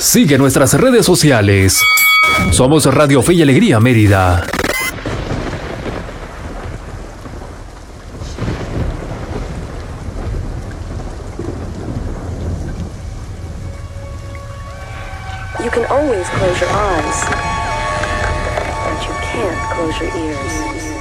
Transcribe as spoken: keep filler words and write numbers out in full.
Sigue nuestras redes sociales. Somos Radio Fe y Alegría Mérida. You can always close your eyes, but you can't close your ears.